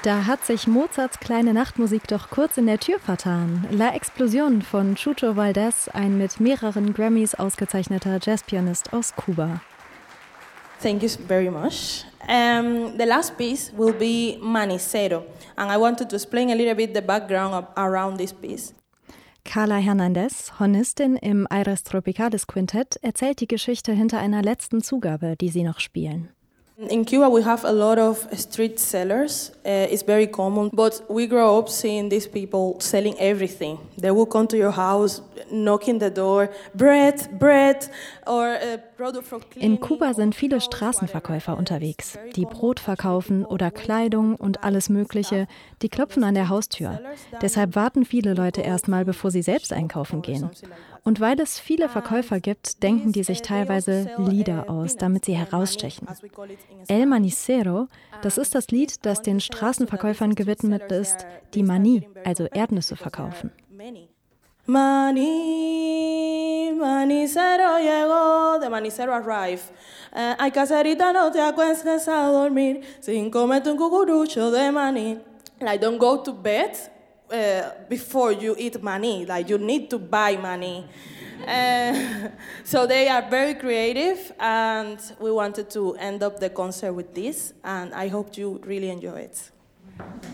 Da hat sich Mozarts kleine Nachtmusik doch kurz in der Tür vertan. La Explosion von Chucho Valdés, ein mit mehreren Grammys ausgezeichneter Jazzpianist aus Kuba. Thank you very much. The last piece will be Manicero, and I wanted to explain a little bit the background around this piece. Carla Hernández, Hornistin im Aires Tropicales Quintett, erzählt die Geschichte hinter einer letzten Zugabe, die sie noch spielen. In Cuba, we have a lot of street sellers. It's very common, but we grow up seeing these people selling everything. They will come to your house, knocking the door, bread, or product for cleaning. In Kuba sind viele Straßenverkäufer unterwegs, die Brot verkaufen oder Kleidung und alles Mögliche. Die klopfen an der Haustür. Deshalb warten viele Leute erstmal, bevor sie selbst einkaufen gehen. Und weil es viele Verkäufer gibt, denken die sich teilweise Lieder aus, damit sie herausstechen. El Manicero, das ist das Lied, das den Straßenverkäufern gewidmet ist, die Maní, also Erdnüsse, verkaufen. Maní, manicero llegó, the manicero arrived. Ay, caserita, no te acuestes a dormir sin comerte un cucurucho de maní. Like, don't go to bed before you eat maní. Like, you need to buy maní. So they are very creative, and we wanted to end up the concert with this, and I hope you really enjoy it.